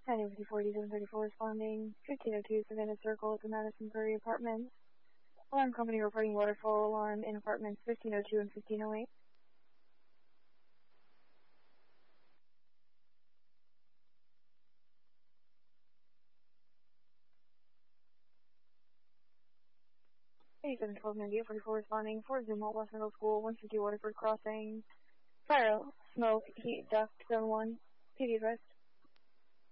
954 8734 responding. 1502 Savannah Circle at the Madison Prairie Apartments. Alarm company reporting waterfall alarm in apartments 1502 and 1508. Eighty-seven 1298 44 responding. 4 Zoom West Middle School 150 Waterford Crossing. Fire, smoke, heat, duct, zone 1. PD advised.